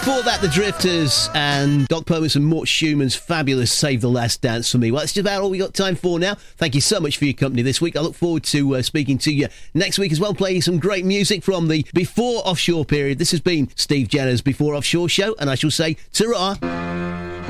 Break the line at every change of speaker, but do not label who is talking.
Before that, The Drifters and Doc Pomus and Mort Schumann's fabulous Save the Last Dance for Me. Well, that's just about all we got time for now. Thank you so much for your company this week. I look forward to speaking to you next week as well, playing some great music from the Before Offshore period. This has been Steve Jenner's Before Offshore show, and I shall say ta-ra.